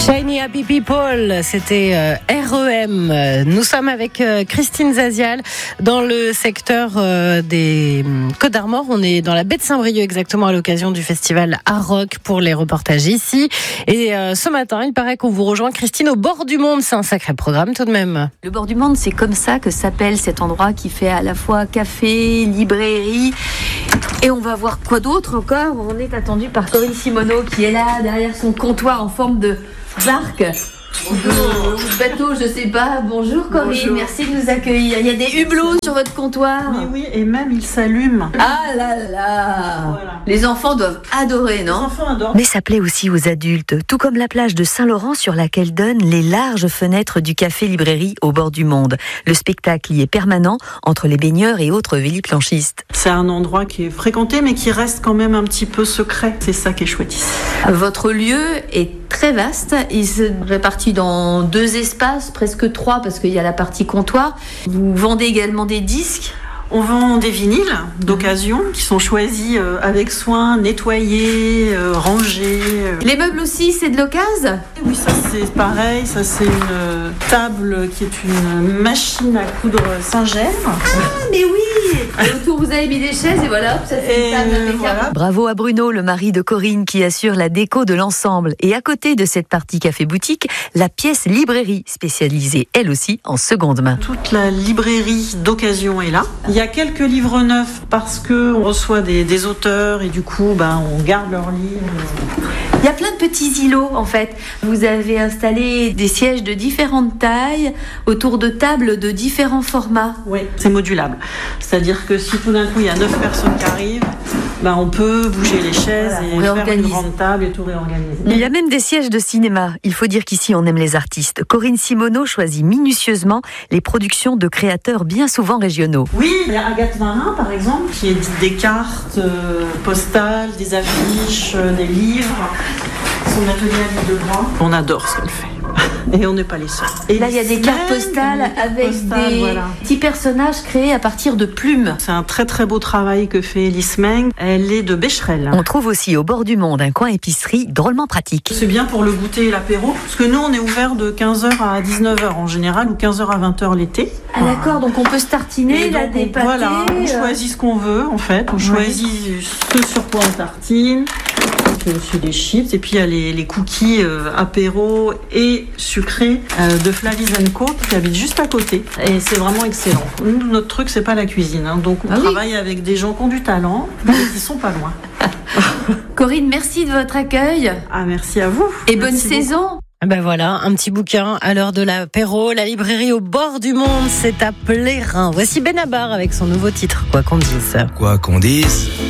Shiny Happy People, c'était REM. Nous sommes avec Christine Zazial dans le secteur des Côtes d'Armor. On est dans la baie de Saint-Brieuc exactement à l'occasion du festival Art Rock pour les reportages ici. Et ce matin, il paraît qu'on vous rejoint, Christine, au bord du monde. C'est un sacré programme tout de même. Le bord du monde, c'est comme ça que s'appelle cet endroit qui fait à la fois café, librairie. Et on va voir quoi d'autre encore. On est attendu par Corinne Simoneau qui est là derrière son comptoir en forme de barque. Bonjour. Ou bateau, je sais pas. Bonjour Corinne, bonjour. Merci de nous accueillir. Il y a des hublots sur votre comptoir. Oui, et même ils s'allument. Ah là là. Voilà. Les enfants doivent adorer, non ? Les enfants adorent. Mais ça plaît aussi aux adultes, tout comme la plage de Saint-Laurent sur laquelle donnent les larges fenêtres du café-librairie au bord du monde. Le spectacle y est permanent entre les baigneurs et autres véliplanchistes. C'est un endroit qui est fréquenté mais qui reste quand même un petit peu secret. C'est ça qui est chouette ici. Votre lieu est très vaste. Il se répartit dans 2 espaces, presque 3 parce qu'il y a la partie comptoir. Vous vendez également des disques ? On vend des vinyles d'occasion qui sont choisis avec soin, nettoyés, rangés. Les meubles aussi, c'est de l'occasion ? Oui, ça c'est pareil. Ça c'est une table qui est une machine à coudre Saint-Gemme. Ah, mais oui ! Et autour, vous avez mis des chaises et voilà, ça fait une table impeccable. Voilà. Bravo à Bruno, le mari de Corinne, qui assure la déco de l'ensemble. Et à côté de cette partie café-boutique, la pièce librairie, spécialisée elle aussi en seconde main. Toute la librairie d'occasion est là. Il y a quelques livres neufs parce qu'on reçoit des auteurs et du coup on garde leurs livres. Il y a plein de petits îlots en fait. Vous avez installé des sièges de différentes tailles autour de tables de différents formats. Oui, c'est modulable. C'est-à-dire que si tout d'un coup il y a 9 personnes qui arrivent, on peut bouger les chaises et faire une grande table et tout réorganiser. Il y a même des sièges de cinéma. Il faut dire qu'ici on aime les artistes. Corinne Simoneau choisit minutieusement les productions de créateurs bien souvent régionaux. Oui, il y a Agathe Marin par exemple qui édite des cartes postales, des affiches, des livres. Son atelier à l'île de Groix. On adore ce qu'elle fait. Et on n'est pas les seuls. Et là, il y a des cartes postales avec des petits personnages créés à partir de plumes. C'est un très très beau travail que fait Elise Meng. Elle est de Becherel. On trouve aussi au bord du monde un coin épicerie drôlement pratique. C'est bien pour le goûter et l'apéro. Parce que nous, on est ouvert de 15h à 19h en général ou 15h à 20h l'été. Ah d'accord, donc on peut se tartiner, là, des pâtés. Voilà, on choisit ce qu'on veut en fait. On choisit ce sur quoi on tartine. Dessus des chips et puis il y a les cookies apéro et sucrés de Flavie Co qui habite juste à côté et c'est vraiment excellent. Nous, notre truc c'est pas la cuisine donc on travaille avec des gens qui ont du talent mais qui sont pas loin. Corinne, merci de votre accueil. Ah merci à vous. Et bonne saison. Voilà, un petit bouquin à l'heure de l'apéro, la librairie au bord du monde, c'est à Plérin. Voici Benabar avec son nouveau titre, Quoi qu'on dise. Quoi qu'on dise.